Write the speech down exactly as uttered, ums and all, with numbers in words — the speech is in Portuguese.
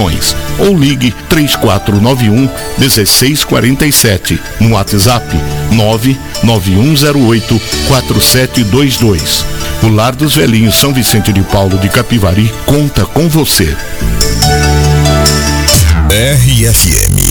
informações ou ligue três quatro nove um, um seis quatro sete, no WhatsApp nove nove um zero oito, quatro sete dois dois. O Lar dos Velhinhos São Vicente de Paulo de Capivari conta com você. R F M